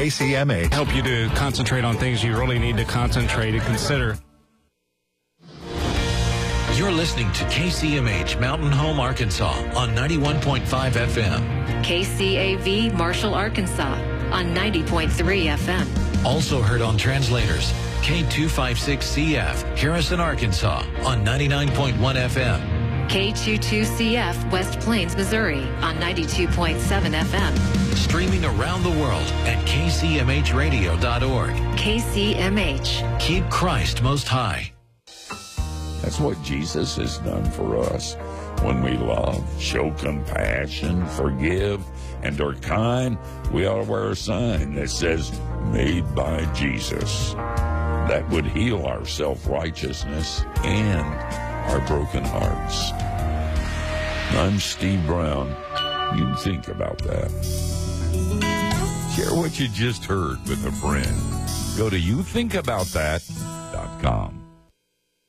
KCMH. Help you to concentrate on things you really need to concentrate and consider. You're listening to KCMH Mountain Home, Arkansas on 91.5 FM. KCAV Marshall, Arkansas on 90.3 FM. Also heard on translators, K256CF Harrison, Arkansas on 99.1 FM. K22CF West Plains, Missouri on 92.7 FM. Streaming around the world at kcmhradio.org. KCMH. Keep Christ most high. That's what Jesus has done for us. When we love, show compassion, forgive, and are kind, we ought to wear a sign that says, "Made by Jesus." That would heal our self-righteousness and our broken hearts. I'm Steve Brown. You can think about that. Share what you just heard with a friend. Go to youthinkaboutthat.com.